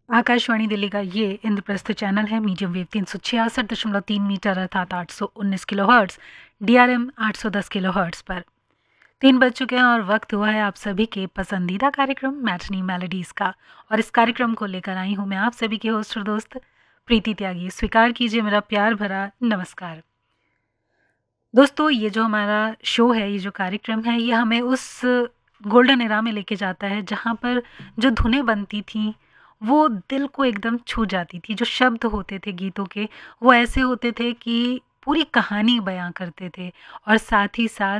आकाशवाणी दिल्ली का ये इंद्रप्रस्थ चैनल है। मीडियम वेव 366.3 मीटर अर्थात 819 किलोहर्ट्ज़, DRM 810 किलोहर्ट्ज़ पर 3 बज चुके हैं और वक्त हुआ है आप सभी के पसंदीदा कार्यक्रम मैटनी मेलोडीज़ का। और इस कार्यक्रम को लेकर आई हूँ मैं आप सभी की होस्ट और दोस्त प्रीति त्यागी। स्वीकार कीजिए मेरा प्यार भरा नमस्कार। दोस्तों, ये जो हमारा शो है, ये जो कार्यक्रम है, ये हमें उस गोल्डन एरा में लेके जाता है जहाँ पर जो धुनें बनती थीं वो दिल को एकदम छू जाती थी। जो शब्द होते थे गीतों के, वो ऐसे होते थे कि पूरी कहानी बयां करते थे और साथ ही साथ